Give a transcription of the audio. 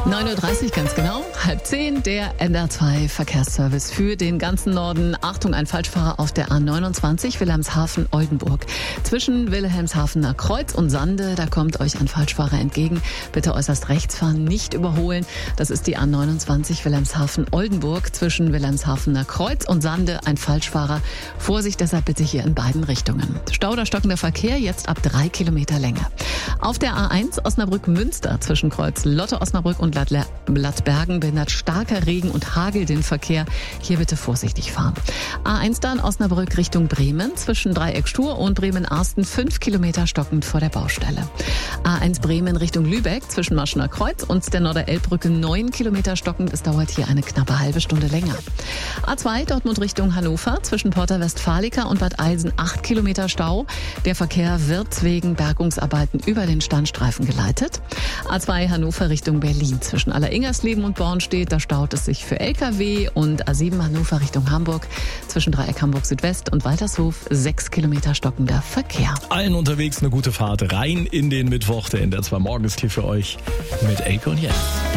9.30 Uhr ganz genau, 9:30, der NDR2 Verkehrsservice für den ganzen Norden. Achtung, ein Falschfahrer auf der A29 Wilhelmshaven-Oldenburg. Zwischen Wilhelmshavener Kreuz und Sande, da kommt euch ein Falschfahrer entgegen. Bitte äußerst rechts fahren, nicht überholen. Das ist die A29 Wilhelmshaven-Oldenburg. Zwischen Wilhelmshavener Kreuz und Sande ein Falschfahrer. Vorsicht deshalb bitte hier in beiden Richtungen. Stau oder stockender Verkehr jetzt ab 3 Kilometer Länge. Auf der A1 Osnabrück-Münster zwischen Kreuz Lotte Osnabrück und Blattbergen behindert starker Regen und Hagel den Verkehr. Hier bitte vorsichtig fahren. A1 dann Osnabrück Richtung Bremen zwischen Dreieck Stur und Bremen-Arsten 5 Kilometer stockend vor der Baustelle. A1 Bremen Richtung Lübeck zwischen Maschener Kreuz und der Norderelbbrücke 9 Kilometer stockend. Es dauert hier eine knappe halbe Stunde länger. A2 Dortmund Richtung Hannover zwischen Porta Westfalica und Bad Eilsen 8 Kilometer Stau. Der Verkehr wird wegen Bergungsarbeiten über den Standstreifen geleitet. A2 Hannover Richtung Berlin zwischen Alleringersleben und Bornstedt, da staut es sich für LKW, und A7 Hannover Richtung Hamburg zwischen Dreieck Hamburg Südwest und Waltershof 6 Kilometer stockender Verkehr. Allen unterwegs eine gute Fahrt rein in den Mittwoch. Der NDR2 Morgen ist hier für euch mit Elke und Jens.